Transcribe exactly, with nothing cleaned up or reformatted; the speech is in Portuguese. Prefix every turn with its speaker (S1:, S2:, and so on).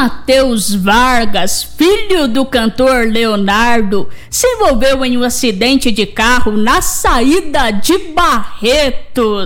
S1: Matheus Vargas, filho do cantor Leonardo, se envolveu em um acidente de carro na saída de Barretos.